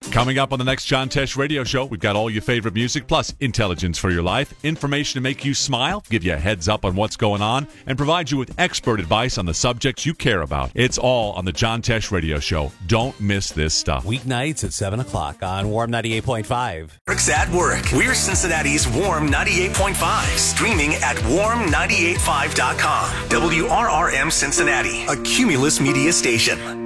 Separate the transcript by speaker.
Speaker 1: Coming up on the next John Tesh Radio Show, we've got all your favorite music, plus intelligence for your life, information to make you smile, give you a heads up on what's going on, and provide you with expert advice on the subjects you care about. It's all on the John Tesh Radio Show. Don't miss this stuff.
Speaker 2: Weeknights at 7 o'clock on Warm 98.5.
Speaker 3: Works at Work. We're Cincinnati's Warm 98.5. Streaming at warm985.com. WRRM Cincinnati, a Cumulus media station.